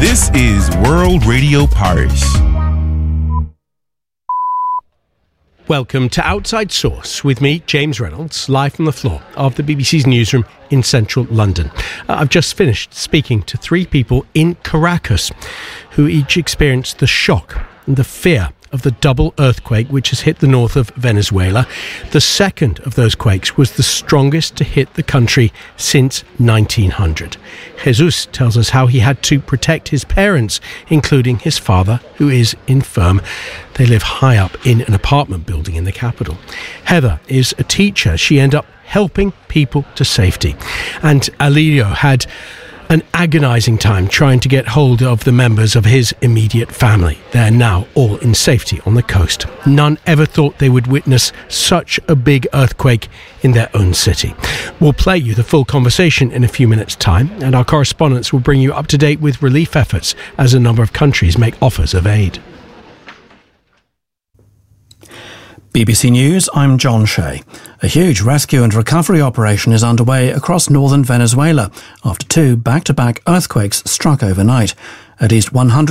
This is World Radio Paris. Welcome to Outside Source with me, James Reynolds, live from the floor of the BBC's newsroom in central London. I've just finished speaking to three people in Caracas who each experienced the shock and the fear of the double earthquake which has hit the north of Venezuela. The second of those quakes was the strongest to hit the country since 1900. Jesus tells us how he had to protect his parents, including his father, who is infirm. They live high up in an apartment building in the capital. Heather is a teacher. She ended up helping people to safety. And Alilio had an agonising time trying to get hold of the members of his immediate family. They're now all in safety on the coast. None ever thought they would witness such a big earthquake in their own city. We'll play you the full conversation in a few minutes' time, and our correspondents will bring you up to date with relief efforts as a number of countries make offers of aid. BBC News, I'm John Shea. A huge rescue and recovery operation is underway across northern Venezuela after two back-to-back earthquakes struck overnight. At least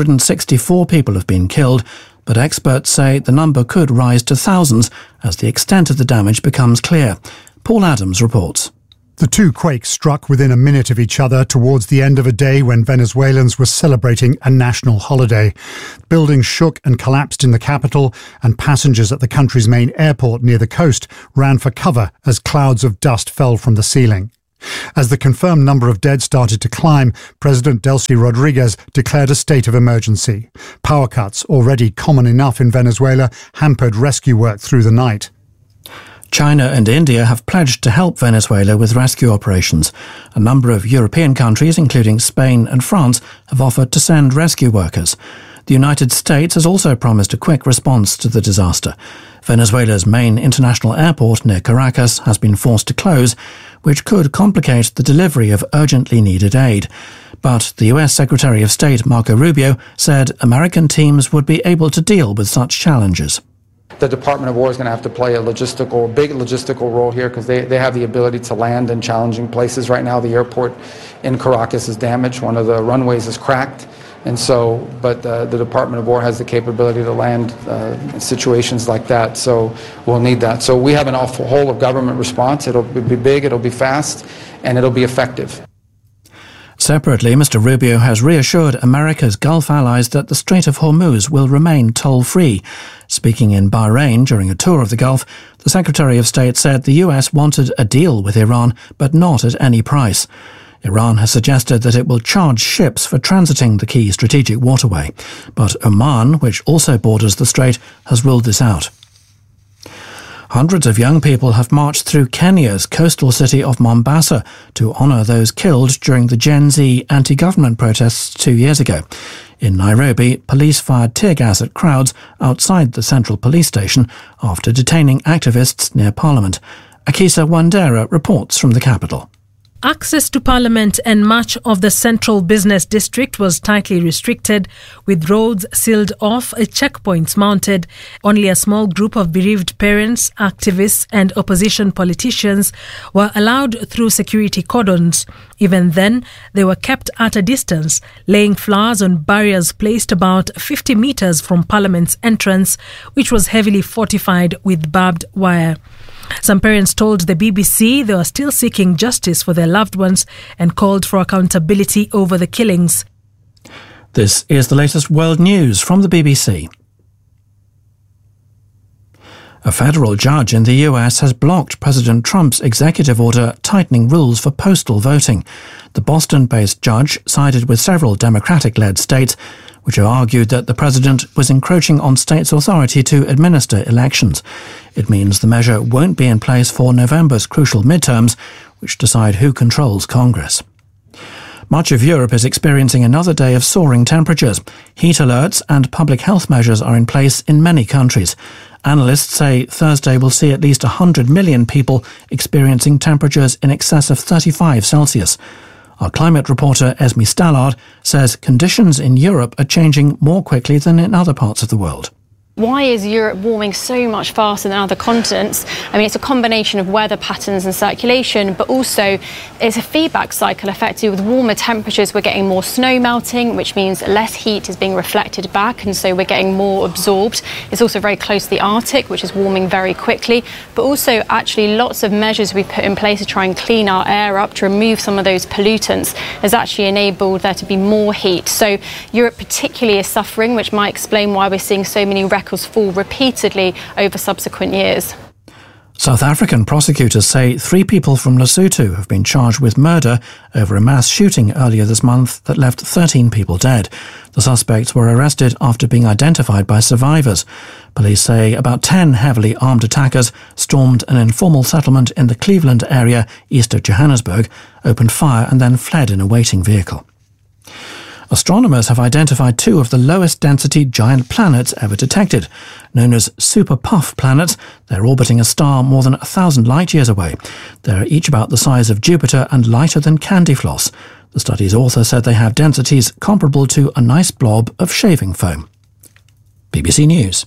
164 people have been killed, but experts say the number could rise to thousands as the extent of the damage becomes clear. Paul Adams reports. The two quakes struck within a minute of each other towards the end of a day when Venezuelans were celebrating a national holiday. Buildings shook and collapsed in the capital, and passengers at the country's main airport near the coast ran for cover as clouds of dust fell from the ceiling. As the confirmed number of dead started to climb, President Delcy Rodriguez declared a state of emergency. Power cuts, already common enough in Venezuela, hampered rescue work through the night. China and India have pledged to help Venezuela with rescue operations. A number of European countries, including Spain and France, have offered to send rescue workers. The United States has also promised a quick response to the disaster. Venezuela's main international airport near Caracas has been forced to close, which could complicate the delivery of urgently needed aid. But the US Secretary of State Marco Rubio said American teams would be able to deal with such challenges. The Department of War is going to have to play a big logistical role here because they have the ability to land in challenging places. Right now, the airport in Caracas is damaged. One of the runways is cracked. And so, but the Department of War has the capability to land in situations like that. So we'll need that. So we have an awful whole of government response. It'll be big, it'll be fast, and it'll be effective. Separately, Mr. Rubio has reassured America's Gulf allies that the Strait of Hormuz will remain toll-free. Speaking in Bahrain during a tour of the Gulf, the Secretary of State said the US wanted a deal with Iran, but not at any price. Iran has suggested that it will charge ships for transiting the key strategic waterway, but Oman, which also borders the strait, has ruled this out. Hundreds of young people have marched through Kenya's coastal city of Mombasa to honour those killed during the Gen Z anti-government protests 2 years ago. In Nairobi, police fired tear gas at crowds outside the central police station after detaining activists near Parliament. Akisa Wandera reports from the capital. Access to Parliament and much of the central business district was tightly restricted, with roads sealed off, checkpoints mounted. Only a small group of bereaved parents, activists and opposition politicians were allowed through security cordons. Even then, they were kept at a distance, laying flowers on barriers placed about 50 metres from Parliament's entrance, which was heavily fortified with barbed wire. Some parents told the BBC they were still seeking justice for their loved ones and called for accountability over the killings. This is the latest world news from the BBC. A federal judge in the US has blocked President Trump's executive order tightening rules for postal voting. The Boston-based judge sided with several Democratic-led states, which have argued that the president was encroaching on states' authority to administer elections. It means the measure won't be in place for November's crucial midterms, which decide who controls Congress. Much of Europe is experiencing another day of soaring temperatures. Heat alerts and public health measures are in place in many countries. Analysts say Thursday will see at least 100 million people experiencing temperatures in excess of 35 Celsius. Our climate reporter Esme Stallard says conditions in Europe are changing more quickly than in other parts of the world. Why is Europe warming so much faster than other continents? I mean, it's a combination of weather patterns and circulation, but also it's a feedback cycle. Effectively, with warmer temperatures, we're getting more snow melting, which means less heat is being reflected back, and so we're getting more absorbed. It's also very close to the Arctic, which is warming very quickly, but also actually lots of measures we've put in place to try and clean our air up, to remove some of those pollutants, has actually enabled there to be more heat. So Europe particularly is suffering, which might explain why we're seeing so many records fall repeatedly over subsequent years. South African prosecutors say 3 people from Lesotho have been charged with murder over a mass shooting earlier this month that left 13 people dead. The suspects were arrested after being identified by survivors. Police say about 10 heavily armed attackers stormed an informal settlement in the Cleveland area east of Johannesburg, opened fire and then fled in a waiting vehicle. Astronomers have identified 2 of the lowest density giant planets ever detected. Known as super puff planets, they're orbiting a star more than 1,000 light years away. They're each about the size of Jupiter and lighter than candy floss. The study's author said they have densities comparable to a nice blob of shaving foam. BBC News.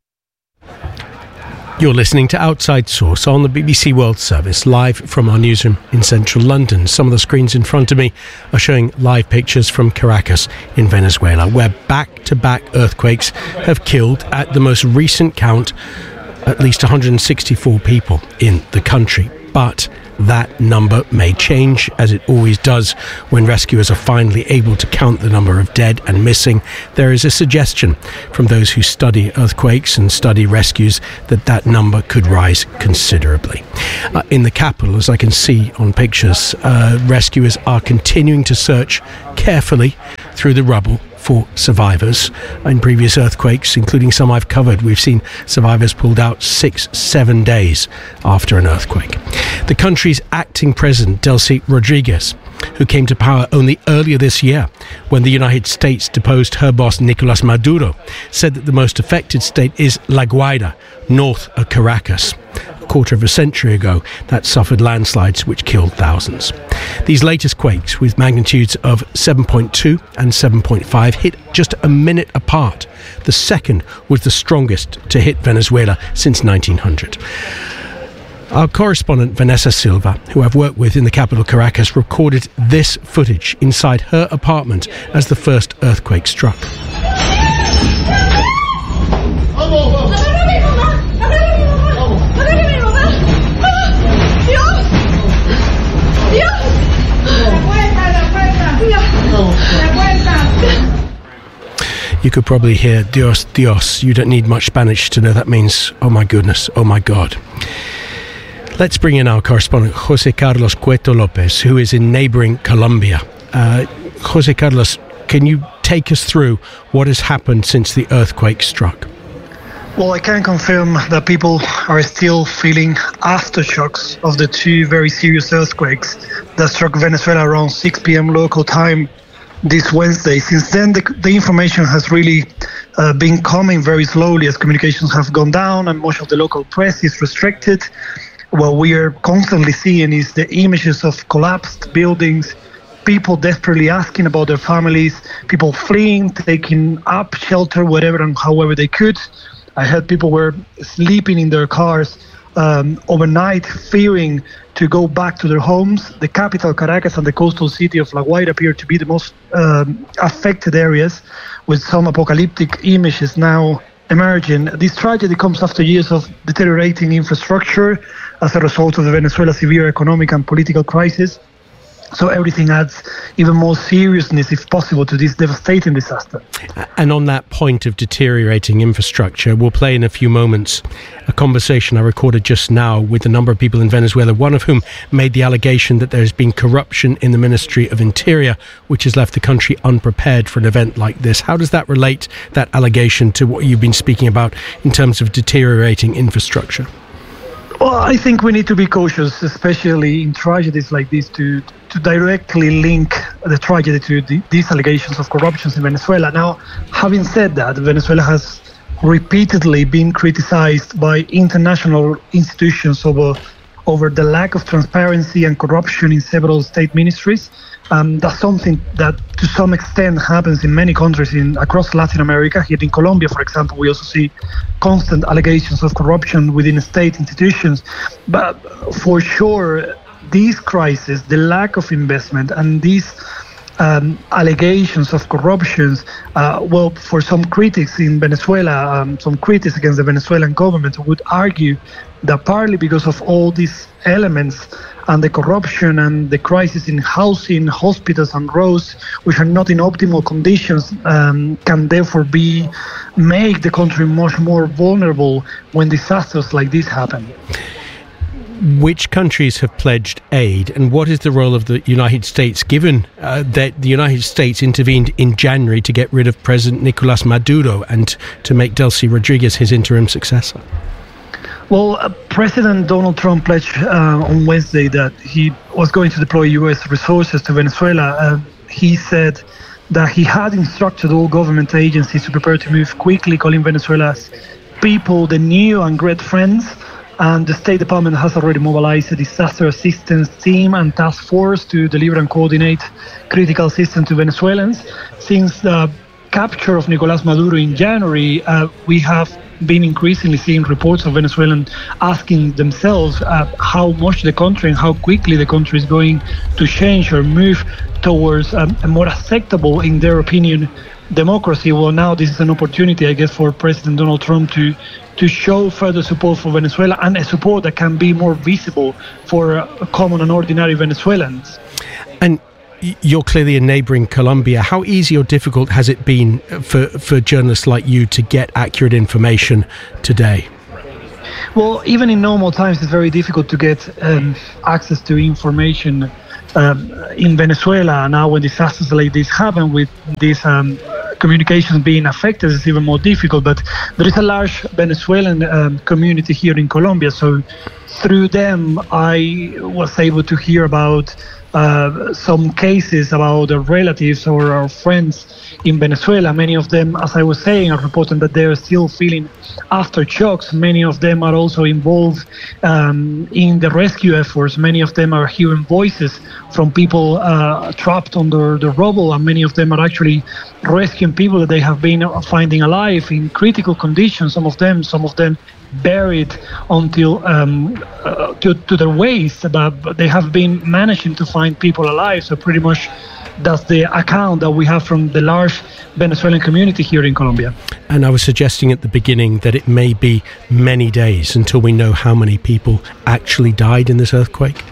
You're listening to Outside Source on the BBC World Service, live from our newsroom in central London. Some of the screens in front of me are showing live pictures from Caracas in Venezuela, where back-to-back earthquakes have killed, at the most recent count, at least 164 people in the country. But that number may change, as it always does when rescuers are finally able to count the number of dead and missing. There is a suggestion from those who study earthquakes and study rescues that that number could rise considerably. In the capital, as I can see on pictures, rescuers are continuing to search carefully through the rubble for survivors. In previous earthquakes, including some I've covered, we've seen survivors pulled out 6-7 days after an earthquake. The country's acting president, Delcy Rodriguez, who came to power only earlier this year when the United States deposed her boss Nicolas Maduro, said that the most affected state is La Guaira, north of Caracas. A quarter of a century ago, that suffered landslides which killed thousands. These latest quakes, with magnitudes of 7.2 and 7.5, hit just a minute apart. The second was the strongest to hit Venezuela since 1900. Our correspondent Vanessa Silva, who I've worked with in the capital Caracas, recorded this footage inside her apartment as the first earthquake struck. You could probably hear Dios, Dios. You don't need much Spanish to know that means, oh my goodness, oh my God. Let's bring in our correspondent, Jose Carlos Cueto Lopez, who is in neighbouring Colombia. Jose Carlos, can you take us through what has happened since the earthquake struck? Well, I can confirm that people are still feeling aftershocks of the 2 very serious earthquakes that struck Venezuela around 6 p.m. local time this Wednesday. Since then, the information has really been coming very slowly as communications have gone down and much of the local press is restricted. What we are constantly seeing is the images of collapsed buildings, people desperately asking about their families, people fleeing, taking up shelter, whatever and however they could. I heard people were sleeping in their cars overnight, fearing to go back to their homes. The capital, Caracas, and the coastal city of La Guaira appear to be the most affected areas, with some apocalyptic images now emerging. This tragedy comes after years of deteriorating infrastructure as a result of the Venezuela's severe economic and political crisis. So everything adds even more seriousness, if possible, to this devastating disaster. And on that point of deteriorating infrastructure, we'll play in a few moments a conversation I recorded just now with a number of people in Venezuela, one of whom made the allegation that there's been corruption in the Ministry of Interior, which has left the country unprepared for an event like this. How does that relate, that allegation, to what you've been speaking about in terms of deteriorating infrastructure? Well, I think we need to be cautious, especially in tragedies like this, to directly link the tragedy to these allegations of corruption in Venezuela. Now, having said that, Venezuela has repeatedly been criticized by international institutions over over the lack of transparency and corruption in several state ministries. That's something that to some extent happens in many countries across Latin America. Here in Colombia, for example, we also see constant allegations of corruption within state institutions. But for sure, these crises, the lack of investment and these allegations of corruptions, for some critics in Venezuela, some critics against the Venezuelan government would argue that partly because of all these elements and the corruption and the crisis in housing, hospitals and roads, which are not in optimal conditions, can therefore make the country much more vulnerable when disasters like this happen. Which countries have pledged aid, and what is the role of the United States, given that the United States intervened in January to get rid of President Nicolas Maduro and to make Delcy Rodriguez his interim successor? Well, President Donald Trump pledged on Wednesday that he was going to deploy U.S. resources to Venezuela. He said that he had instructed all government agencies to prepare to move quickly, calling Venezuela's people the new and great friends. And the State Department has already mobilized a disaster assistance team and task force to deliver and coordinate critical assistance to Venezuelans. Since the capture of Nicolás Maduro in January, we have been increasingly seeing reports of Venezuelans asking themselves how much the country and how quickly the country is going to change or move towards a more acceptable, in their opinion, democracy. Well, now this is an opportunity, I guess, for President Donald Trump to show further support for Venezuela, and a support that can be more visible for common and ordinary Venezuelans. And you're clearly in neighbouring Colombia. How easy or difficult has it been for journalists like you to get accurate information today? Well, even in normal times, it's very difficult to get access to information in Venezuela. Now, when disasters like this happen, with these communications being affected, it's even more difficult. But there is a large Venezuelan community here in Colombia, so through them I was able to hear about some cases about their relatives or our friends in Venezuela. Many of them, as I was saying, are reporting that they are still feeling aftershocks. Many of them are also involved in the rescue efforts. Many of them are hearing voices from people trapped under the rubble, and many of them are actually rescuing people that they have been finding alive in critical conditions. Some of them buried until to their waist, but they have been managing to find people alive. So pretty much that's the account that we have from the large Venezuelan community here in Colombia. And I was suggesting at the beginning that it may be many days until we know how many people actually died in this earthquake.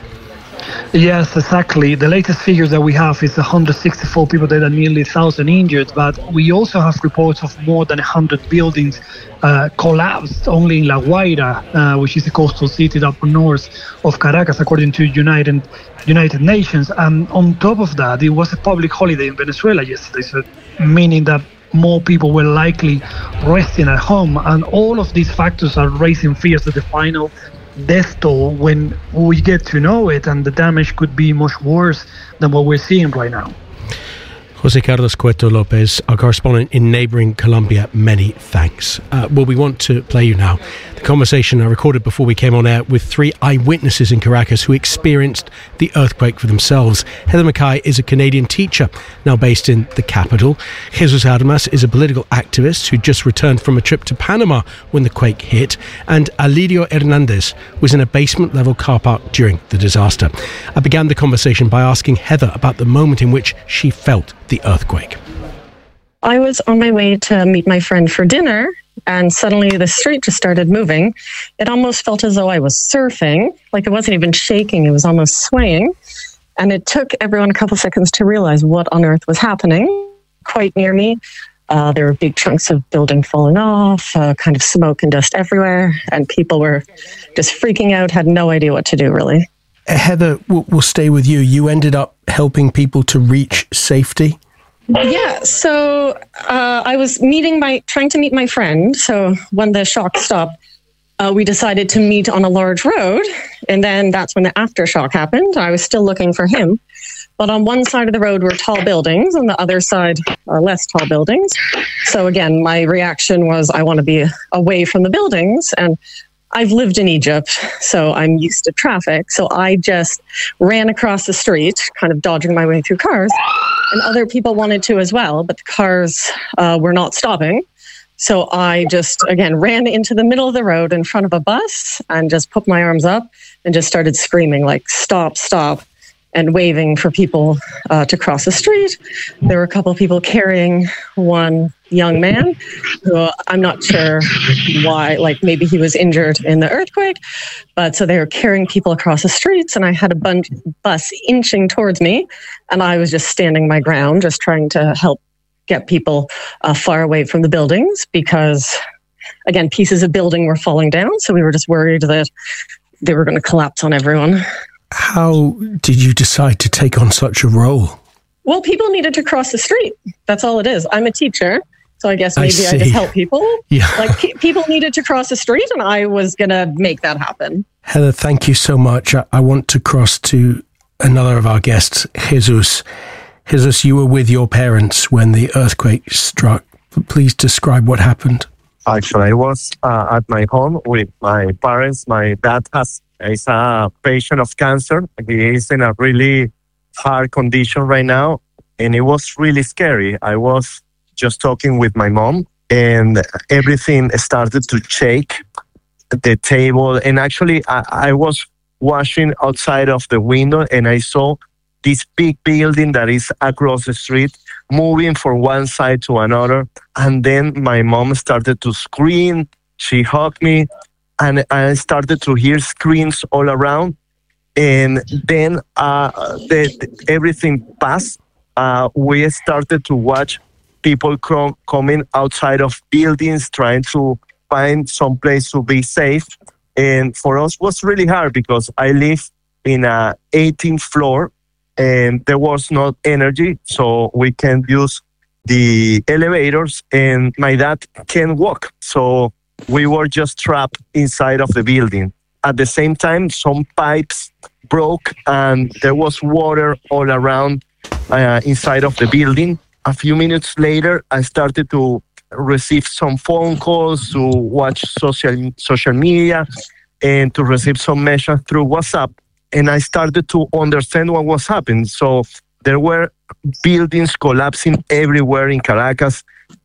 Yes, exactly. The latest figures that we have is 164 people dead and nearly 1,000 injured, but we also have reports of more than 100 buildings collapsed only in La Guaira, which is a coastal city up north of Caracas, according to United Nations. And on top of that, it was a public holiday in Venezuela yesterday, so meaning that more people were likely resting at home. And all of these factors are raising fears that the final death toll, when we get to know it, and the damage could be much worse than what we're seeing right now. José Carlos Cueto López, our correspondent in neighbouring Colombia, many thanks. Well, we want to play you now the conversation I recorded before we came on air with 3 eyewitnesses in Caracas who experienced the earthquake for themselves. Heather Mackay is a Canadian teacher now based in the capital. Jesus Armas is a political activist who just returned from a trip to Panama when the quake hit. And Alirio Hernandez was in a basement-level car park during the disaster. I began the conversation by asking Heather about the moment in which she felt the earthquake. I was on my way to meet my friend for dinner, and suddenly the street just started moving. It almost felt as though I was surfing, like it wasn't even shaking, it was almost swaying. And it took everyone a couple seconds to realize what on earth was happening. Quite near me, there were big chunks of building falling off, kind of smoke and dust everywhere, and people were just freaking out, had no idea what to do, really. Heather, we'll stay with you. You ended up helping people to reach safety? Yeah, so I was trying to meet my friend. So when the shock stopped, we decided to meet on a large road. And then that's when the aftershock happened. I was still looking for him. But on one side of the road were tall buildings, on the other side are less tall buildings. So again, my reaction was I want to be away from the buildings. And I've lived in Egypt, so I'm used to traffic. So I just ran across the street, kind of dodging my way through cars. And other people wanted to as well, but the cars were not stopping. So I just, again, ran into the middle of the road in front of a bus and just put my arms up and just started screaming, like, stop, stop, and waving for people to cross the street. There were a couple of people carrying one young man who I'm not sure why, like maybe he was injured in the earthquake, but so they were carrying people across the streets, and I had a bus inching towards me, and I was just standing my ground, just trying to help get people far away from the buildings because, again, pieces of building were falling down, so we were just worried that they were going to collapse on everyone. How did you decide to take on such a role? Well, people needed to cross the street. That's all it is. I'm a teacher, so I guess maybe I just help people. Yeah. Like people needed to cross the street, and I was going to make that happen. Heather, thank you so much. I want to cross to another of our guests, Jesus. Jesus, you were with your parents when the earthquake struck. Please describe what happened. Actually, I was at my home with my parents. My dad is a patient of cancer. He is in a really hard condition right now, and it was really scary. I was just talking with my mom, and everything started to shake, the table. And actually, I was watching outside of the window, and I saw this big building that is across the street moving from one side to another. And then my mom started to scream. She hugged me, and I started to hear screams all around. And then everything passed. We started to watch people coming outside of buildings, trying to find some place to be safe. And for us, it was really hard because I live in a 18th floor, and there was no energy, so we can use the elevators, and my dad can't walk. So we were just trapped inside of the building. At the same time, some pipes broke, and there was water all around inside of the building. A few minutes later, I started to receive some phone calls, to watch social media, and to receive some messages through WhatsApp. And I started to understand what was happening. So there were buildings collapsing everywhere in Caracas,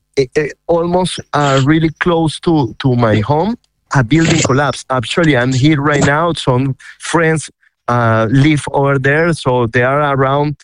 almost really close to my home. A building collapsed. Actually, I'm here right now. Some friends live over there, so there are around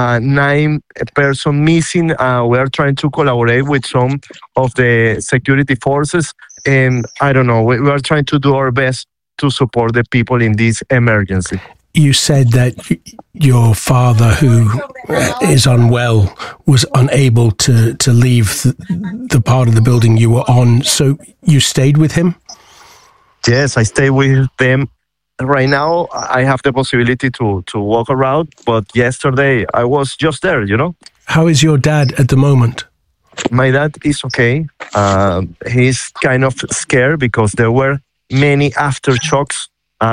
9 persons missing. We are trying to collaborate with some of the security forces, and I don't know, we are trying to do our best to support the people in this emergency. You said that your father, who is unwell, was unable to leave the part of the building you were on, so you stayed with him? Yes, I stay with them. Right now, I have the possibility to walk around, but yesterday I was just there, you know. How is your dad at the moment? My dad is okay. He's kind of scared because there were many aftershocks,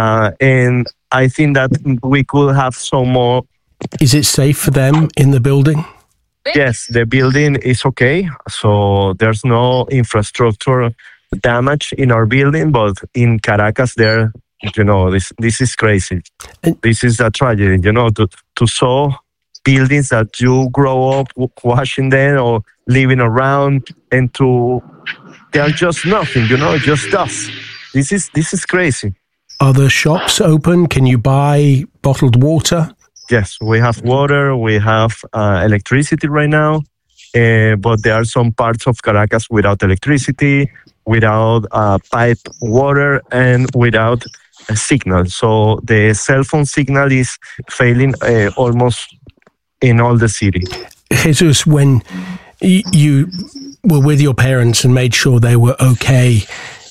and I think that we could have some more. Is it safe for them in the building? Yes, the building is okay. So there's no infrastructure damage in our building, but in Caracas, there, you know, this is crazy. This is a tragedy, you know, to saw buildings that you grow up watching them or living around, and they are just nothing, you know, just dust. This is crazy. Are the shops open? Can you buy bottled water? Yes, we have water, we have electricity right now, but there are some parts of Caracas without electricity, without pipe water, and without a signal. So the cell phone signal is failing almost in all the city. Jesus, when you were with your parents and made sure they were okay,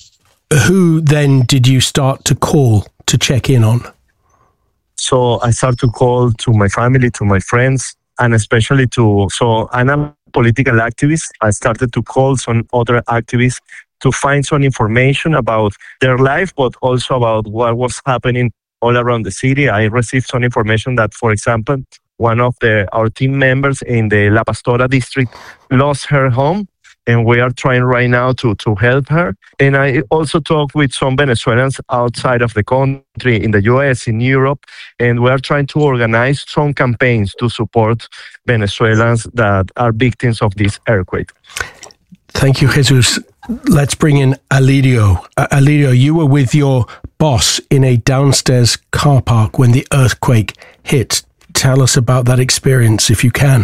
who then did you start to call to check in on? So I started to call to my family, to my friends, and especially so I'm a political activist. I started to call some other activists to find some information about their life, but also about what was happening all around the city. I received some information that, for example, one of our team members in the La Pastora district lost her home, and we are trying right now to help her. And I also talked with some Venezuelans outside of the country, in the US, in Europe, and we are trying to organize some campaigns to support Venezuelans that are victims of this earthquake. Thank you, Jesus. Let's bring in Alirio. Alirio, you were with your boss in a downstairs car park when the earthquake hit. Tell us about that experience, if you can.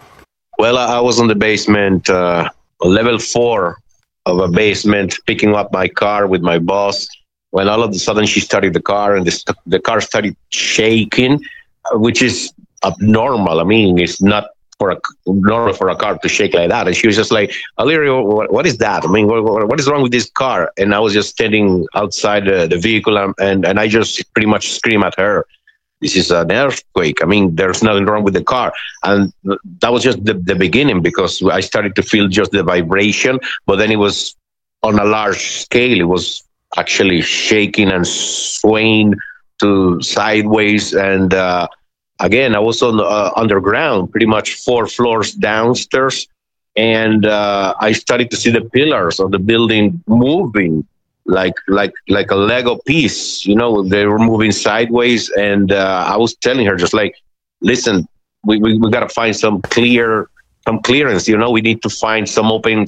Well, I was on the basement, level 4 of a basement, picking up my car with my boss, when all of a sudden she started the car, and the car started shaking, which is abnormal. I mean, it's not normal for a car to shake like that. And she was just like, Alirio, what is that? I mean, what is wrong with this car? And I was just standing outside the vehicle, and I just pretty much screamed at her, this is an earthquake. I mean, there's nothing wrong with the car. And that was just the beginning, because I started to feel just the vibration, but then it was on a large scale. It was actually shaking and swaying to sideways. And again, I was on underground, pretty much 4 floors downstairs. And I started to see the pillars of the building moving like a Lego piece, you know, they were moving sideways. And I was telling her, just like, listen, we got to find some clearance, you know, we need to find some open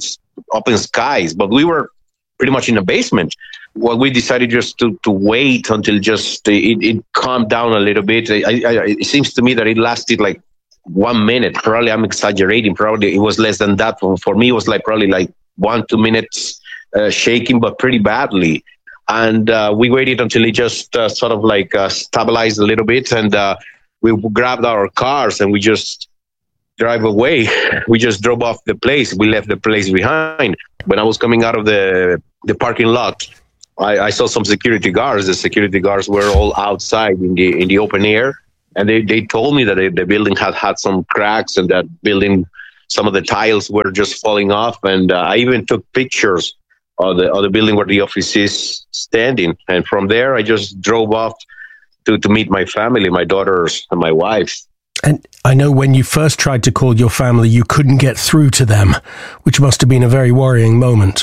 skies. But we were pretty much in the basement. Well, we decided just to wait until just it calmed down a little bit. It seems to me that it lasted like 1 minute. Probably I'm exaggerating. Probably it was less than that. For me, it was probably 1-2 minutes. Shaking, but pretty badly. And we waited until it just sort of stabilized a little bit. And we grabbed our cars and we just drive away. We just drove off the place. We left the place behind. When I was coming out of the parking lot, I saw some security guards. The security guards were all outside in the open air. And they told me that the building had some cracks, and that building, some of the tiles were just falling off. And I even took pictures of the building where the office is standing. And from there, I just drove off to meet my family, my daughters and my wife. And I know when you first tried to call your family, you couldn't get through to them, which must have been a very worrying moment.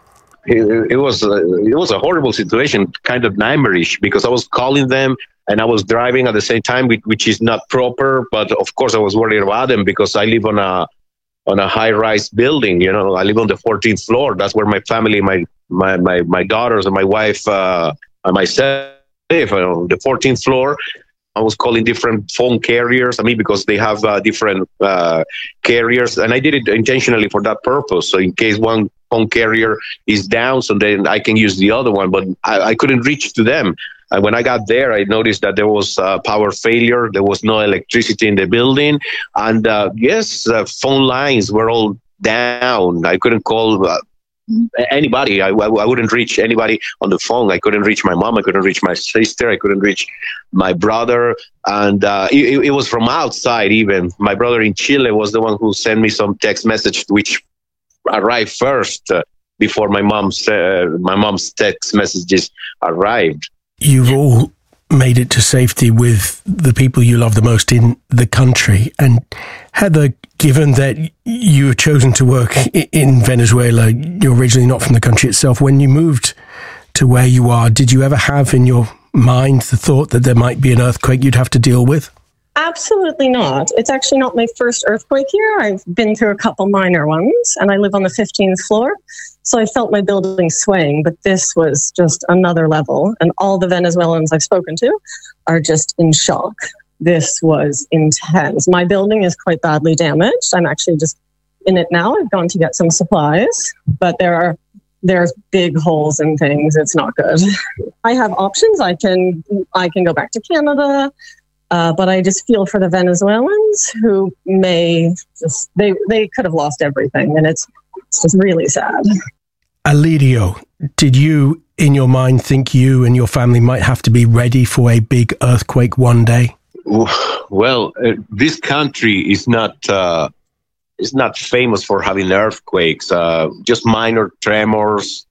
It was a horrible situation, kind of nightmarish, because I was calling them and I was driving at the same time, which is not proper. But of course, I was worried about them because I live on a high-rise building. You know, I live on the 14th floor. That's where my family, my daughters and my wife and myself live, on the 14th floor. I was calling different phone carriers. I mean, because they have different carriers, and I did it intentionally for that purpose. So in case one phone carrier is down, so then I can use the other one. But I couldn't reach to them. And when I got there, I noticed that there was power failure. There was no electricity in the building. And phone lines were all down. I couldn't call anybody. I wouldn't reach anybody on the phone. I couldn't reach my mom. I couldn't reach my sister. I couldn't reach my brother. And it was from outside even. My brother in Chile was the one who sent me some text message, which arrived first before my mom's text messages arrived. You've all made it to safety with the people you love the most in the country. And Heather, given that you were chosen to work in Venezuela, you're originally not from the country itself. When you moved to where you are, did you ever have in your mind the thought that there might be an earthquake you'd have to deal with? Absolutely not. It's actually not my first earthquake here. I've been through a couple minor ones, and I live on the 15th floor. So I felt my building swaying, but this was just another level. And all the Venezuelans I've spoken to are just in shock. This was intense. My building is quite badly damaged. I'm actually just in it now. I've gone to get some supplies, but there's big holes in things. It's not good. I have options. I can go back to Canada. But I just feel for the Venezuelans who may just, they could have lost everything. And it's just really sad. Alirio, did you, in your mind, think you and your family might have to be ready for a big earthquake one day? Well, this country is not famous for having earthquakes, just minor tremors.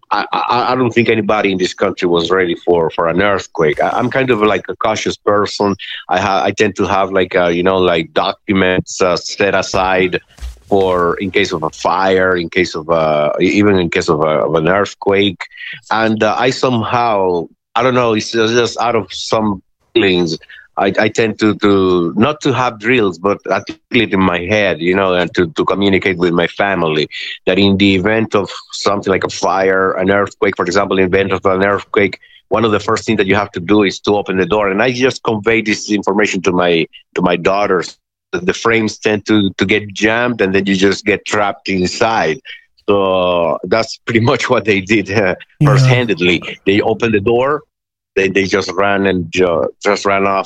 I don't think anybody in this country was ready for an earthquake. I'm kind of like a cautious person. I tend to have documents set aside for in case of a fire, in case of even in case of an earthquake. And I somehow, I don't know, it's just out of some feelings, I tend to not to have drills, but articulate in my head, and to communicate with my family that in the event of something like a fire, an earthquake, for example, in the event of an earthquake, one of the first things that you have to do is to open the door. And I just convey this information to my daughters. The frames tend to get jammed, and then you just get trapped inside. So that's pretty much what they did first-handedly. They opened the door, they just ran and just ran off.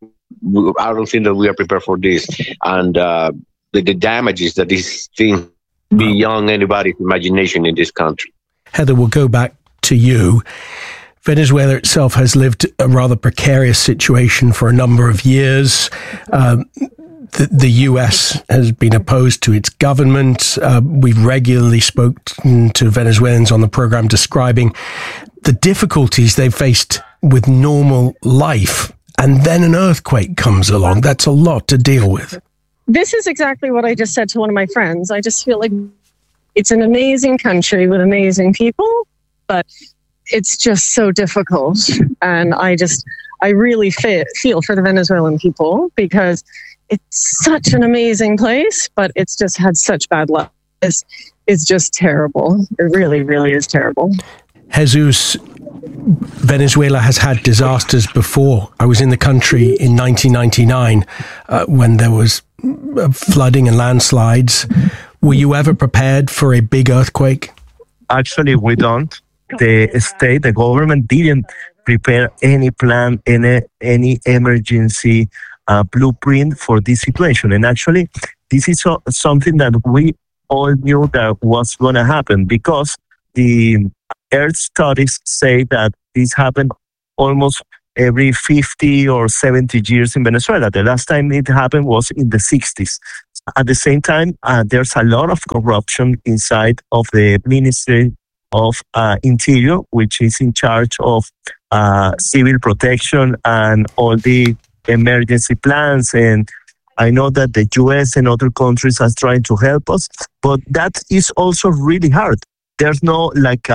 I don't think that we are prepared for this. And the damages that this thing beyond anybody's imagination in this country. Heather, we'll go back to you. Venezuela itself has lived a rather precarious situation for a number of years. The US has been opposed to its government. We've regularly spoken to Venezuelans on the program describing the difficulties they've faced with normal life. And then an earthquake comes along. That's a lot to deal with. This is exactly what I just said to one of my friends. I just feel like it's an amazing country with amazing people, but it's just so difficult. And I really feel for the Venezuelan people because it's such an amazing place, but it's just had such bad luck. It's just terrible. It really, really is terrible. Jesus, Venezuela has had disasters before. I was in the country in 1999 when there was flooding and landslides. Were you ever prepared for a big earthquake? Actually, we don't. The government didn't prepare any plan, any emergency blueprint for this situation. And actually, this is something that we all knew that was going to happen because the Earth studies say that this happened almost every 50 or 70 years in Venezuela. The last time it happened was in the 60s. At the same time, there's a lot of corruption inside of the Ministry of Interior, which is in charge of civil protection and all the emergency plans. And I know that the US and other countries are trying to help us, but that is also really hard. There's no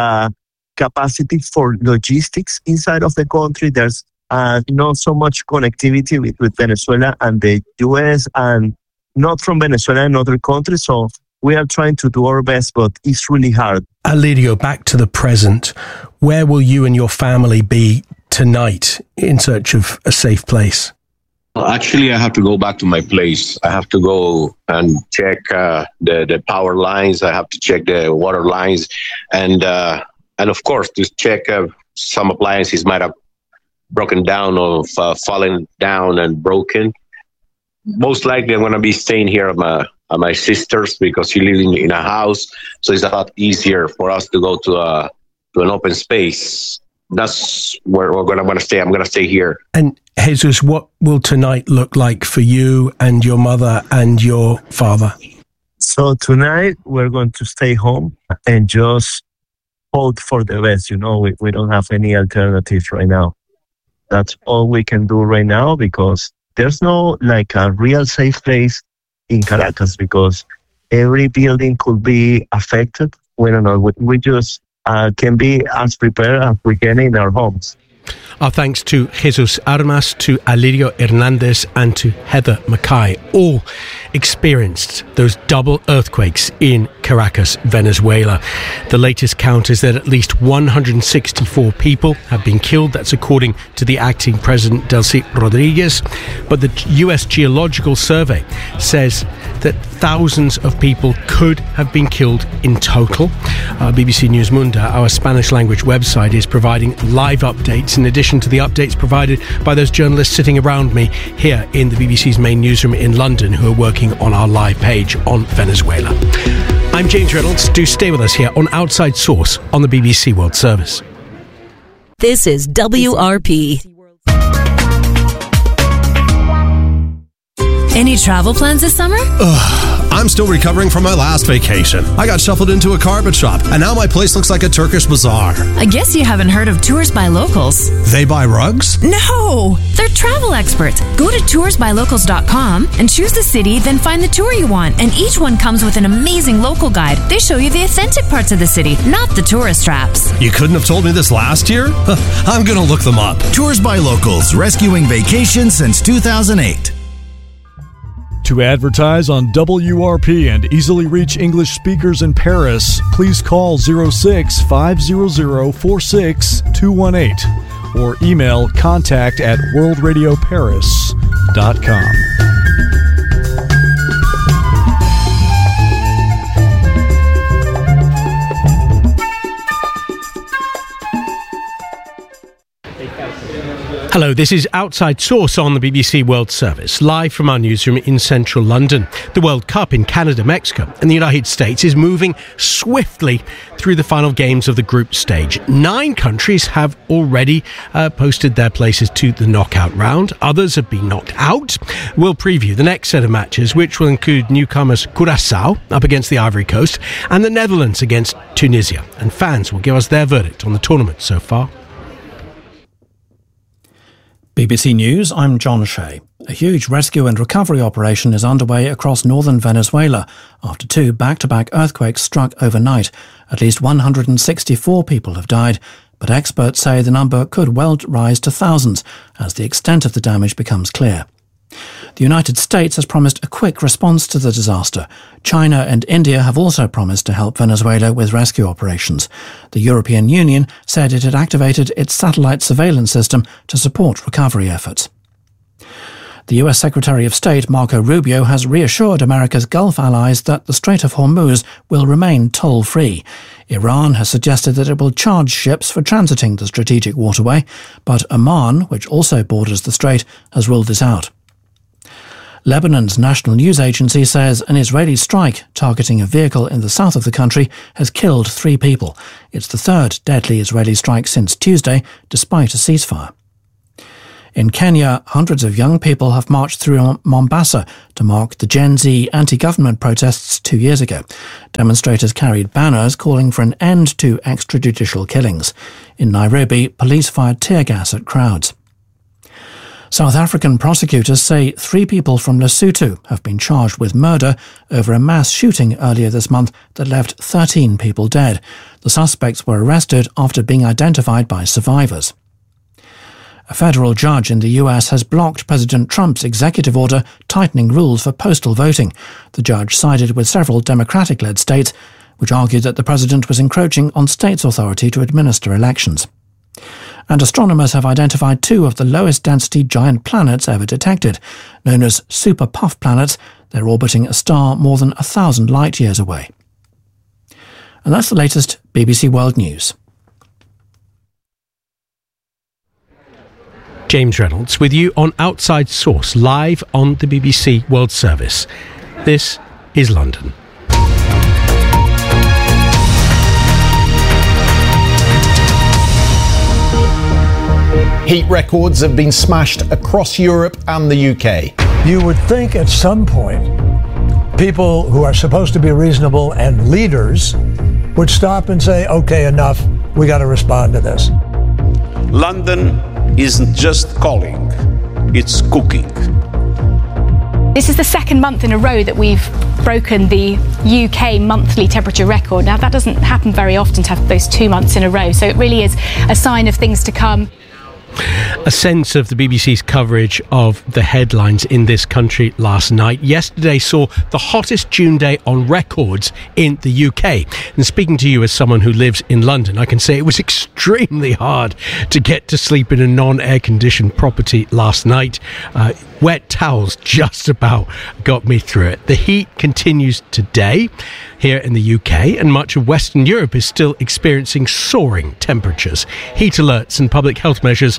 capacity for logistics inside of the country. There's not so much connectivity with Venezuela and the US, and not from Venezuela and other countries. So we are trying to do our best, but it's really hard. Alirio, back to the present. Where will you and your family be tonight in search of a safe place? Well, actually, I have to go back to my place. I have to go and check the power lines. I have to check the water lines, and of course to check some appliances might have broken down or fallen down and broken. Most likely, I'm going to be staying here at my sister's because she lives in a house, so it's a lot easier for us to go to an open space. That's where we're going to stay. I'm going to stay here. And Jesus, what will tonight look like for you and your mother and your father? So tonight we're going to stay home and just hope for the best. We don't have any alternatives right now. That's all we can do right now because there's no a real safe place in Caracas because every building could be affected. We don't know. We just can be as prepared as we can in our homes. Our thanks to Jesus Armas, to Alirio Hernandez and to Heather Mackay. All experienced those double earthquakes in Caracas, Venezuela. The latest count is that at least 164 people have been killed. That's according to the acting president, Delcy Rodriguez. But the US Geological Survey says that thousands of people could have been killed in total. BBC News Munda, our Spanish language website, is providing live updates in addition to the updates provided by those journalists sitting around me here in the BBC's main newsroom in London who are working on our live page on Venezuela. I'm James Reynolds. Do stay with us here on Outside Source on the BBC World Service. This is WRP. Any travel plans this summer? I'm still recovering from my last vacation. I got shuffled into a carpet shop, and now my place looks like a Turkish bazaar. I guess you haven't heard of Tours by Locals. They buy rugs? No! They're travel experts. Go to toursbylocals.com and choose the city, then find the tour you want. And each one comes with an amazing local guide. They show you the authentic parts of the city, not the tourist traps. You couldn't have told me this last year? I'm going to look them up. Tours by Locals, rescuing vacations since 2008. To advertise on WRP and easily reach English speakers in Paris, please call 06 500 46218 or email contact@worldradioparis.com. Hello, this is Outside Source on the BBC World Service, live from our newsroom in central London. The World Cup in Canada, Mexico and the United States is moving swiftly through the final games of the group stage. 9 countries have already posted their places to the knockout round. Others have been knocked out. We'll preview the next set of matches, which will include newcomers Curaçao up against the Ivory Coast and the Netherlands against Tunisia. And fans will give us their verdict on the tournament so far. BBC News, I'm John Shea. A huge rescue and recovery operation is underway across northern Venezuela after 2 back-to-back earthquakes struck overnight. At least 164 people have died, but experts say the number could well rise to thousands as the extent of the damage becomes clear. The United States has promised a quick response to the disaster. China and India have also promised to help Venezuela with rescue operations. The European Union said it had activated its satellite surveillance system to support recovery efforts. The US Secretary of State, Marco Rubio, has reassured America's Gulf allies that the Strait of Hormuz will remain toll-free. Iran has suggested that it will charge ships for transiting the strategic waterway, but Oman, which also borders the strait, has ruled this out. Lebanon's national news agency says an Israeli strike targeting a vehicle in the south of the country has killed 3 people. It's the 3rd deadly Israeli strike since Tuesday, despite a ceasefire. In Kenya, hundreds of young people have marched through Mombasa to mark the Gen Z anti-government protests 2 years ago. Demonstrators carried banners calling for an end to extrajudicial killings. In Nairobi, police fired tear gas at crowds. South African prosecutors say 3 people from Lesotho have been charged with murder over a mass shooting earlier this month that left 13 people dead. The suspects were arrested after being identified by survivors. A federal judge in the US has blocked President Trump's executive order tightening rules for postal voting. The judge sided with several Democratic-led states, which argued that the president was encroaching on states' authority to administer elections. And astronomers have identified 2 of the lowest density giant planets ever detected. Known as super puff planets, they're orbiting a star more than 1,000 light years away. And that's the latest BBC World News. James Reynolds with you on Outside Source, live on the BBC World Service. This is London. Heat records have been smashed across Europe and the UK. You would think at some point people who are supposed to be reasonable and leaders would stop and say, okay, enough, we got to respond to this. London isn't just calling, it's cooking. This is the 2nd month in a row that we've broken the UK monthly temperature record. Now, that doesn't happen very often to have those 2 months in a row, so it really is a sign of things to come. A sense of the BBC's coverage of the headlines in this country last night. Yesterday saw the hottest June day on records in the UK. And speaking to you as someone who lives in London, I can say it was extremely hard to get to sleep in a non-air conditioned property last night. Wet towels just about got me through it. The heat continues today here in the UK, and much of Western Europe is still experiencing soaring temperatures. Heat alerts and public health measures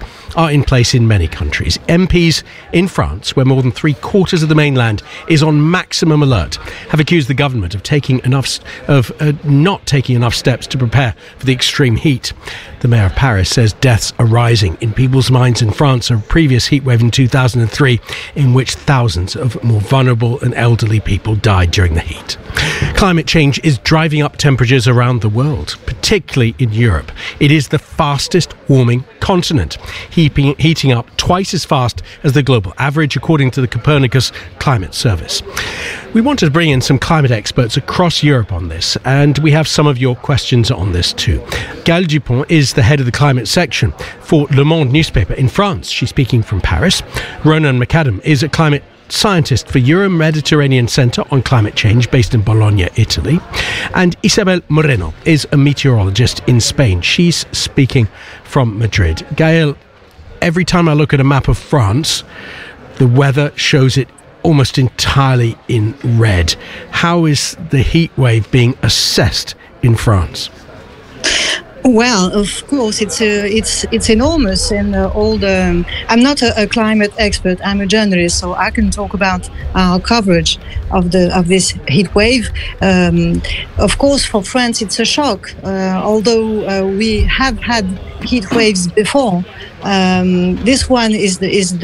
are in place in many countries. MPs in France, where more than 3/4 of the mainland is on maximum alert, have accused the government of not taking enough steps to prepare for the extreme heat. The mayor of Paris says deaths are rising in people's minds in France of a previous heatwave in 2003, in which thousands of more vulnerable and elderly people died during the heat. Climate change is driving up temperatures around the world, particularly in Europe. It is the fastest warming continent, heating up twice as fast as the global average, according to the Copernicus Climate Service. We wanted to bring in some climate experts across Europe on this, and we have some of your questions on this too. Gaëlle Dupont is the head of the climate section for Le Monde newspaper in France. She's speaking from Paris. Ronan McAdam is a climate scientist for Euro-Mediterranean Centre on Climate Change based in Bologna, Italy. And Isabel Moreno is a meteorologist in Spain. She's speaking from Madrid. Gaëlle, every time I look at a map of France, the weather shows it almost entirely in red. How is the heat wave being assessed in France? Well, of course, it's enormous, and I'm not a climate expert. I'm a journalist, so I can talk about our coverage of this heat wave. Of course, for France, it's a shock. Although we have had heat waves before, this one is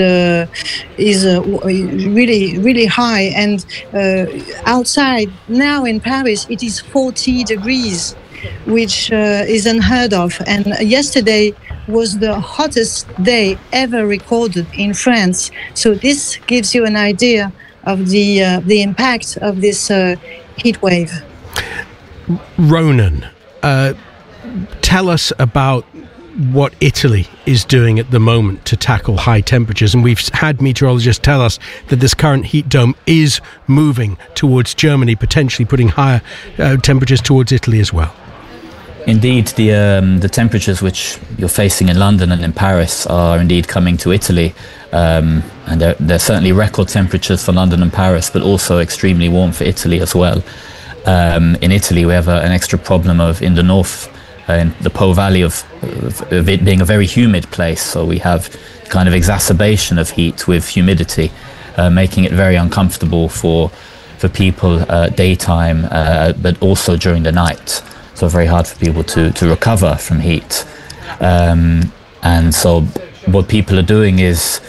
really high, and outside now in Paris it is 40 degrees. Which is unheard of. And yesterday was the hottest day ever recorded in France. So this gives you an idea of the impact of this heat wave. Ronan, tell us about what Italy is doing at the moment to tackle high temperatures. And we've had meteorologists tell us that this current heat dome is moving towards Germany, potentially putting higher temperatures towards Italy as well. Indeed, the temperatures which you're facing in London and in Paris are indeed coming to Italy, and they're certainly record temperatures for London and Paris, but also extremely warm for Italy as well. In Italy, we have an extra problem in the north, in the Po Valley of it being a very humid place, so we have kind of exacerbation of heat with humidity, making it very uncomfortable for people daytime, but also during the night. So very hard for people to recover from heat. And so what people are doing is,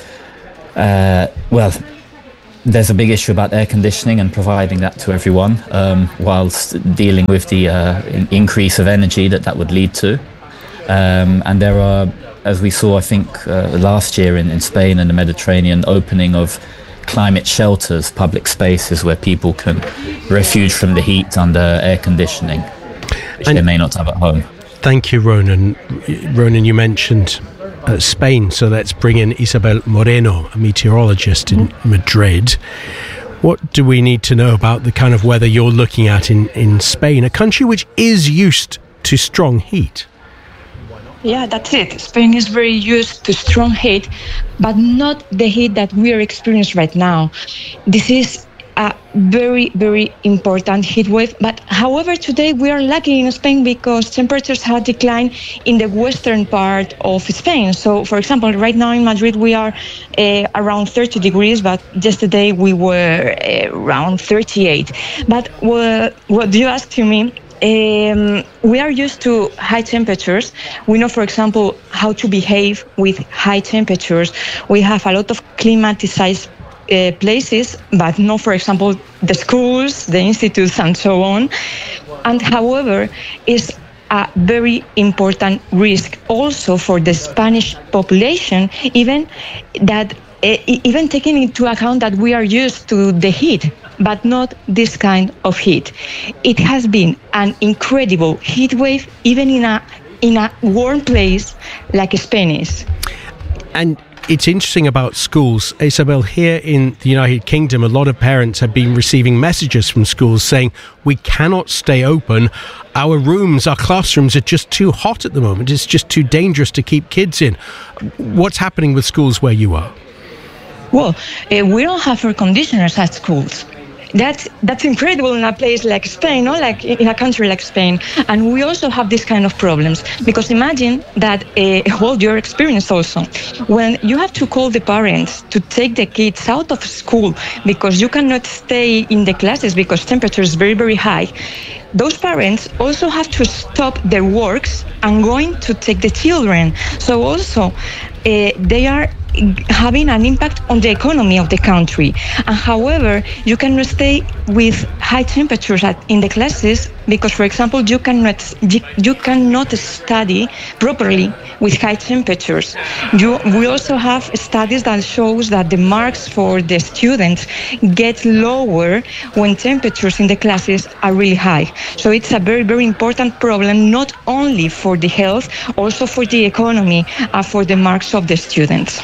there's a big issue about air conditioning and providing that to everyone, whilst dealing with the increase of energy that would lead to. And there are, as we saw, I think, last year in Spain and the Mediterranean, opening of climate shelters, public spaces where people can refuge from the heat under air conditioning, which they may not have at home. Thank you, Ronan. Ronan, you mentioned Spain, so let's bring in Isabel Moreno, a meteorologist in Madrid. What do we need to know about the kind of weather you're looking at in Spain, a country which is used to strong heat? Yeah, that's it. Spain is very used to strong heat, but not the heat that we are experiencing right now. This is a very, very important heat wave. But however, today we are lucky in Spain because temperatures have declined in the western part of Spain. So, for example, right now in Madrid we are around 30 degrees, but yesterday we were around 38. But what you asked to me, we are used to high temperatures. We know, for example, how to behave with high temperatures. We have a lot of climatized places, but not, for example, the schools, the institutes, and so on. And however, is a very important risk also for the Spanish population, even taking into account that we are used to the heat, but not this kind of heat. It has been an incredible heat wave, even in a warm place like Spain is. And it's interesting about schools, Isabel, here in the United Kingdom, a lot of parents have been receiving messages from schools saying, we cannot stay open. Our rooms, our classrooms are just too hot at the moment. It's just too dangerous to keep kids in. What's happening with schools where you are? Well, we don't have air conditioners at schools. that's incredible in a place like Spain, no? Like in a country like Spain. And we also have this kind of problems, because imagine that, your experience also, when you have to call the parents to take the kids out of school because you cannot stay in the classes because temperature is very, very high. Those parents also have to stop their works and going to take the children. So also, they are having an impact on the economy of the country. And however, you cannot stay with high temperatures in the classes because, for example, you cannot study properly with high temperatures. We also have studies that shows that the marks for the students get lower when temperatures in the classes are really high. So it's a very, very important problem, not only for the health, also for the economy and for the marks of the students.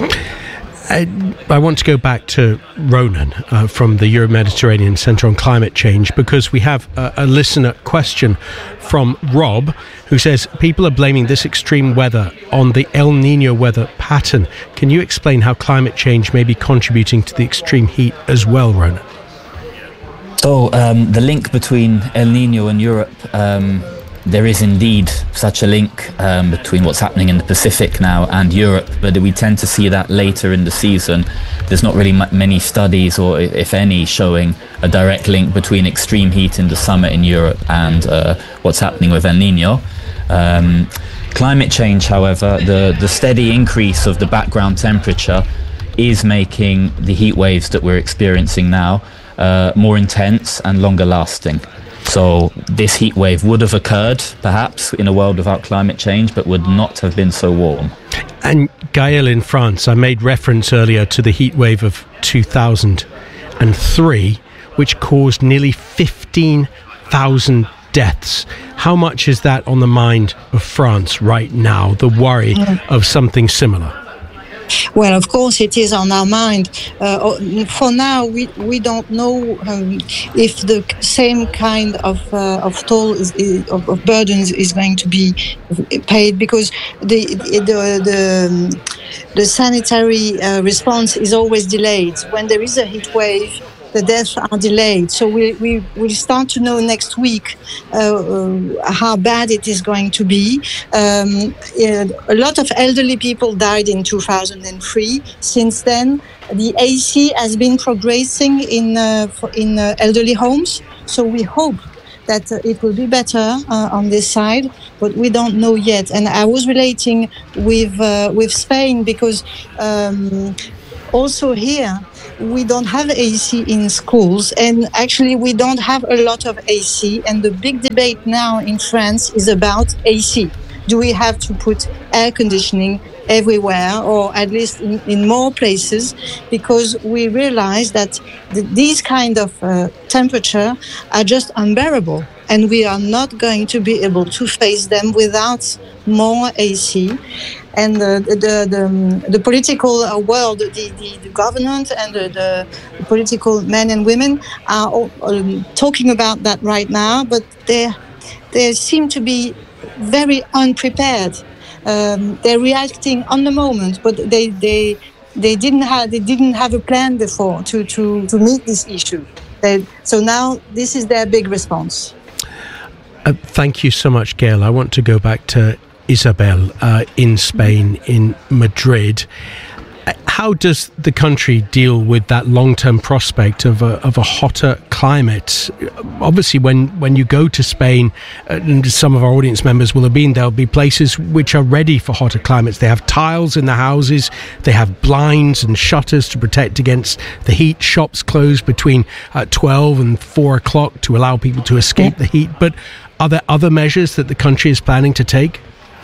I want to go back to Ronan from the Euro-Mediterranean Centre on Climate Change, because we have a listener question from Rob, who says people are blaming this extreme weather on the El Niño weather pattern. Can you explain how climate change may be contributing to the extreme heat as well, Ronan? So the link between El Niño and Europe, there is indeed such a link between what's happening in the Pacific now and Europe, but we tend to see that later in the season. There's not really many studies, or if any, showing a direct link between extreme heat in the summer in Europe and what's happening with El Niño. Climate change, however, the steady increase of the background temperature is making the heat waves that we're experiencing now more intense and longer lasting. So this heat wave would have occurred, perhaps, in a world without climate change, but would not have been so warm. And Gaël, in France, I made reference earlier to the heat wave of 2003, which caused nearly 15,000 deaths. How much is that on the mind of France right now, the worry of something similar? Well, of course, it is on our mind. For now, we don't know if the same kind of toll of burdens is going to be paid, because the sanitary response is always delayed. When there is a heat wave, the deaths are delayed. So we will start to know next week how bad it is going to be. A lot of elderly people died in 2003. Since then, the AC has been progressing in elderly homes. So we hope that it will be better on this side, but we don't know yet. And I was relating with Spain because also here, we don't have AC in schools, and actually we don't have a lot of AC, and the big debate now in France is about AC. Do we have to put air conditioning everywhere, or at least in more places, because we realize that these kind of temperature are just unbearable, and we are not going to be able to face them without more AC. And the political world, the government and the political men and women are all, talking about that right now, but they seem to be very unprepared. They're reacting on the moment, but they didn't have a plan before to meet this issue. So now this is their big response. Thank you so much, Gaël. I want to go back to Isabel in Spain, in Madrid. How does the country deal with that long-term prospect of a hotter climate? Obviously, when you go to Spain, and some of our audience members will have been, there'll be places which are ready for hotter climates. They have tiles in the houses, they have blinds and shutters to protect against the heat. Shops close between 12 and 4 o'clock to allow people to escape the heat. But are there other measures that the country is planning to take?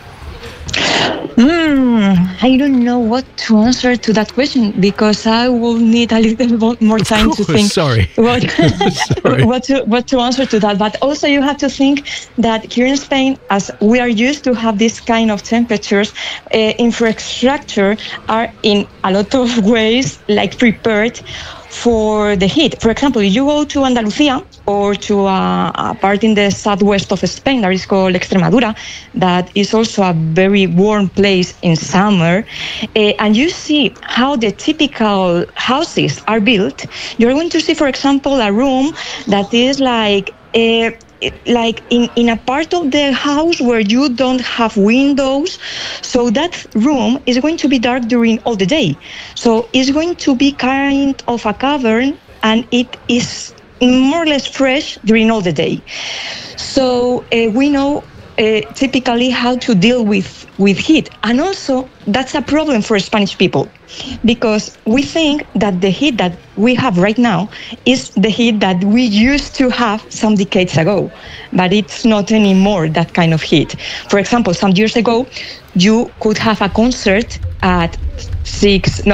I don't know what to answer to that question, because I will need a little more time to think what to answer to that. But also you have to think that here in Spain, as we are used to have this kind of temperatures, infrastructure are in a lot of ways like prepared for the heat. For example, if you go to Andalusia or to a part in the southwest of Spain that is called Extremadura, that is also a very warm place in summer, and you see how the typical houses are built, you're going to see, for example, a room that is like in a part of the house where you don't have windows, so that room is going to be dark during all the day. So it's going to be kind of a cavern, and it is more or less fresh during all the day. So we know typically how to deal with heat. And also, that's a problem for Spanish people, because we think that the heat that we have right now is the heat that we used to have some decades ago, but it's not anymore that kind of heat. For example, some years ago, you could have a concert at 7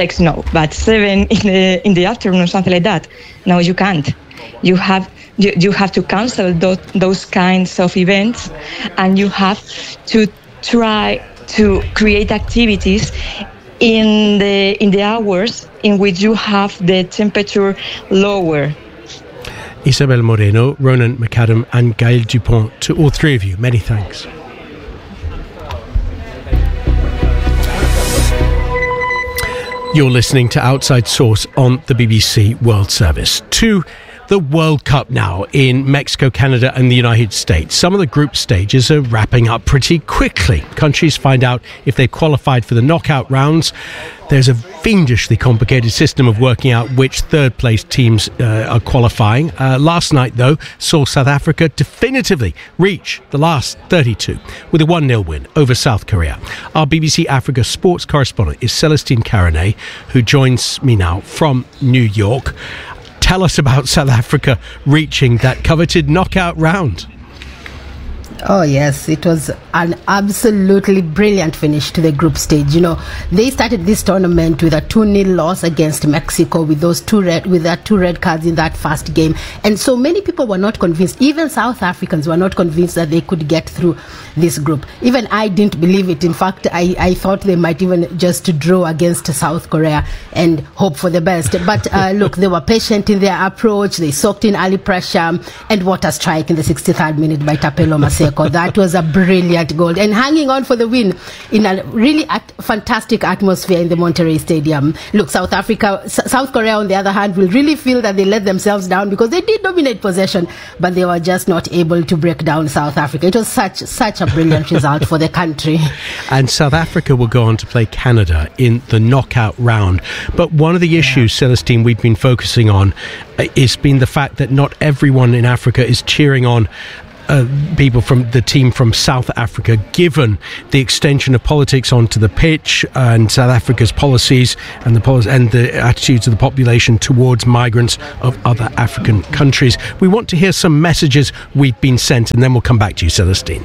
in the afternoon or something like that. Now you can't. You have to cancel those kinds of events, and you have to try to create activities in the hours in which you have the temperature lower. Isabel Moreno, Ronan McAdam and Gaël Dupont, to all three of you, many thanks. You're listening to Outside Source on the BBC World Service. To the World Cup now in Mexico, Canada and the United States. Some of the group stages are wrapping up pretty quickly. Countries find out if they've qualified for the knockout rounds. There's a fiendishly complicated system of working out which third-place teams are qualifying. Last night, though, saw South Africa definitively reach the last 32 with a 1-0 win over South Korea. Our BBC Africa sports correspondent is Celestine Caronnet, who joins me now from New York. Tell us about South Africa reaching that coveted knockout round. Oh yes, it was an absolutely brilliant finish to the group stage. You know, they started this tournament with a 2-0 loss against Mexico with two red cards in that first game, and so many people were not convinced. Even South Africans were not convinced that they could get through this group. Even I didn't believe it. In fact, I thought they might even just draw against South Korea and hope for the best. But look, they were patient in their approach. They soaked in early pressure, and what a strike in the 63rd minute by Tapelo Maseko. That was a brilliant goal, and hanging on for the win in a really fantastic atmosphere in the Monterrey Stadium. Look, South Korea, on the other hand, will really feel that they let themselves down because they did dominate possession, but they were just not able to break down South Africa. It was such a brilliant result for the country. And South Africa will go on to play Canada in the knockout round. But one of the issues, Celestine, we've been focusing on has been the fact that not everyone in Africa is cheering on people from the team from South Africa, given the extension of politics onto the pitch and South Africa's policies and the attitudes of the population towards migrants of other African countries. We want to hear some messages we've been sent, and then we'll come back to you, Celestine.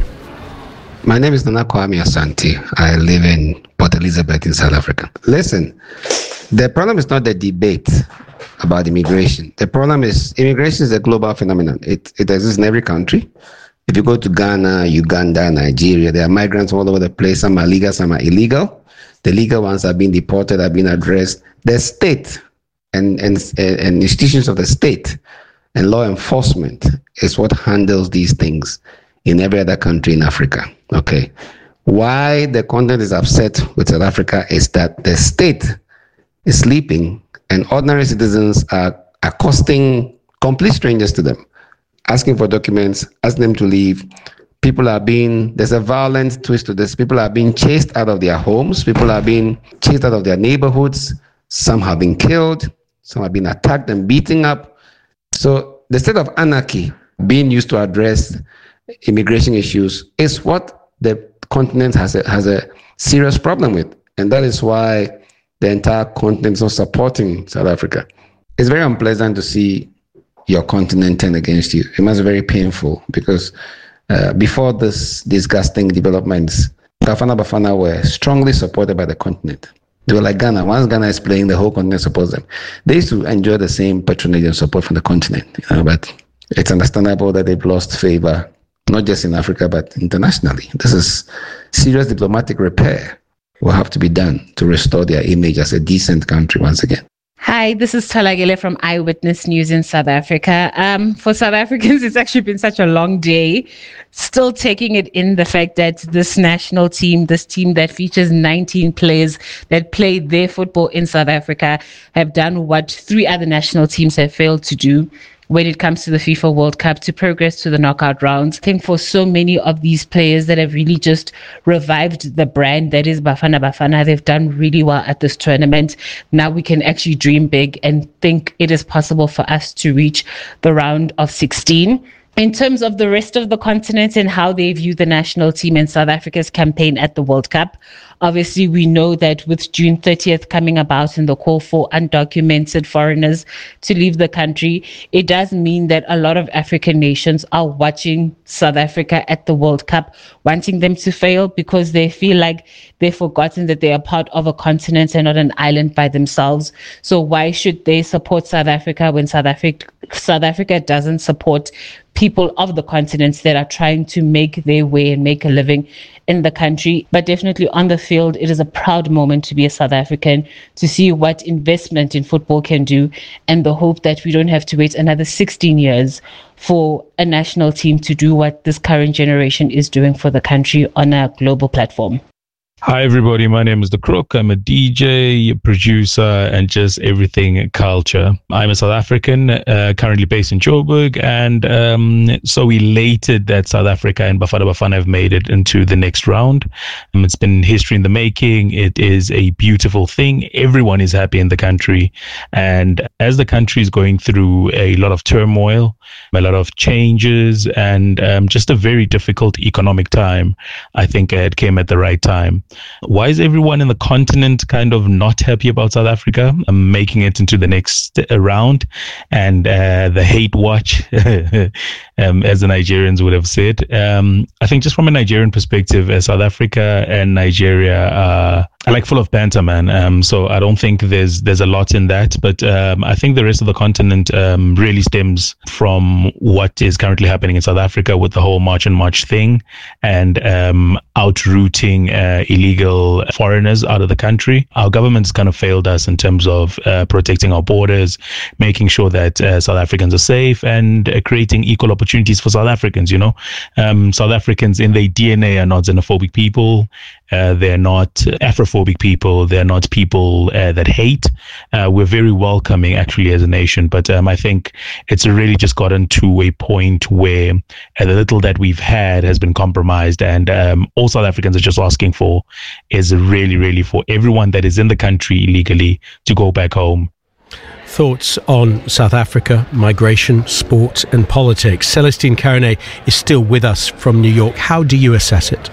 My name is Nana Kwame Asante. I live in Port Elizabeth in South Africa. Listen, the problem is not the debate about immigration. The problem is immigration is a global phenomenon. It exists in every country. If you go to Ghana, Uganda, Nigeria, there are migrants all over the place. Some are legal, some are illegal. The legal ones are being deported, are being addressed. The state and institutions of the state and law enforcement is what handles these things in every other country in Africa. Okay. Why the continent is upset with South Africa is that the state is sleeping and ordinary citizens are accosting complete strangers to them, asking for documents, asking them to leave. There's a violent twist to this. People are being chased out of their homes. People are being chased out of their neighborhoods. Some have been killed. Some have been attacked and beaten up. So the state of anarchy being used to address immigration issues is what the continent has a serious problem with. And that is why the entire continent is not supporting South Africa. It's very unpleasant to see your continent turn against you. It must be very painful because before this disgusting developments, Bafana were strongly supported by the continent. They were like Ghana. Once Ghana is playing, the whole continent supports them. They used to enjoy the same patronage and support from the continent. But it's understandable that they've lost favor, not just in Africa, but internationally. This is serious diplomatic repair will have to be done to restore their image as a decent country once again. Hi, this is Tolagile from Eyewitness News in South Africa. For South Africans, it's actually been such a long day. Still taking it in the fact that this national team, this team that features 19 players that play their football in South Africa, have done what 3 other national teams have failed to do when it comes to the FIFA World Cup, to progress to the knockout rounds. I think for so many of these players that have really just revived the brand that is Bafana Bafana, they've done really well at this tournament. Now we can actually dream big and think it is possible for us to reach the round of 16. In terms of the rest of the continent and how they view the national team and South Africa's campaign at the World Cup, obviously we know that with June 30th coming about and the call for undocumented foreigners to leave the country, it does mean that a lot of African nations are watching South Africa at the World Cup, wanting them to fail because they feel like they've forgotten that they are part of a continent and not an island by themselves. So why should they support South Africa when South Africa doesn't support people of the continents that are trying to make their way and make a living in the country? But definitely on the field, it is a proud moment to be a South African, to see what investment in football can do, and the hope that we don't have to wait another 16 years for a national team to do what this current generation is doing for the country on a global platform. Hi, everybody. My name is The Crook. I'm a DJ, producer, and just everything culture. I'm a South African, currently based in Joburg, and so elated that South Africa and Bafana Bafana have made it into the next round. It's been history in the making. It is a beautiful thing. Everyone is happy in the country. And as the country is going through a lot of turmoil, a lot of changes, and just a very difficult economic time, I think it came at the right time. Why is everyone in the continent kind of not happy about South Africa making it into the next round? And the hate watch, as the Nigerians would have said. I think just from a Nigerian perspective, South Africa and Nigeria are like full of banter, man. So I don't think there's a lot in that. But I think the rest of the continent really stems from what is currently happening in South Africa with the whole March and March thing, and outrooting illegal foreigners out of the country. Our government's kind of failed us in terms of protecting our borders, making sure that South Africans are safe, and creating equal opportunities for South Africans. You know, South Africans in their DNA are not xenophobic people. They're not Afrophobic people. They're not people that hate. We're very welcoming, actually, as a nation. But I think it's really just gotten to a point where the little that we've had has been compromised. And all South Africans are just asking for is really, really for everyone that is in the country illegally to go back home. Thoughts on South Africa, migration, sport and politics. Celestine Carone is still with us from New York. How do you assess it?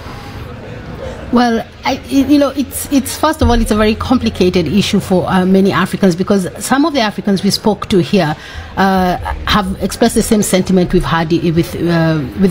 Well, it's first of all, it's a very complicated issue for many Africans, because some of the Africans we spoke to here have expressed the same sentiment we've had with